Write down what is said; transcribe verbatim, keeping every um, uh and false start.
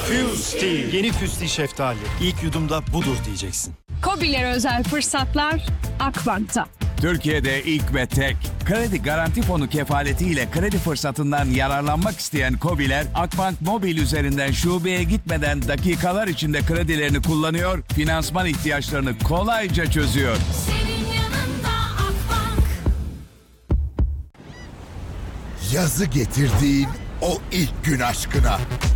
Fusti. Yeni Fusti şeftali. İlk yudumda budur diyeceksin. KOBİ'lere özel fırsatlar Akbank'ta. Türkiye'de ilk ve tek kredi garanti fonu kefaletiyle kredi fırsatından yararlanmak isteyen KOBİ'ler Akbank Mobil üzerinden şubeye gitmeden dakikalar içinde kredilerini kullanıyor, finansman ihtiyaçlarını kolayca çözüyor. Senin yanında Akbank. Yazı getirdiğin o ilk gün aşkına.